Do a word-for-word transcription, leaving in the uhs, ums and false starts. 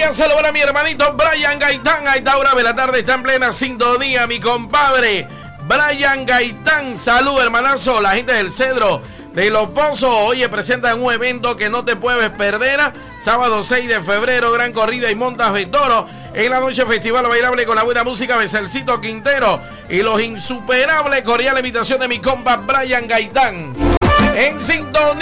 a saludar a mi hermanito Brian Gaitán. A esta hora de la tarde está en plena sintonía, mi compadre Brian Gaitán. Salud, hermanazo. La gente del Cedro de Los Pozos, oye, presentan un evento que no te puedes perder. Sábado seis de febrero, gran corrida y montas de toro. En la noche festival bailable con la buena música de Celcito Quintero y los insuperables, cordial invitación de mi compa Brian Gaitán. En sintonía.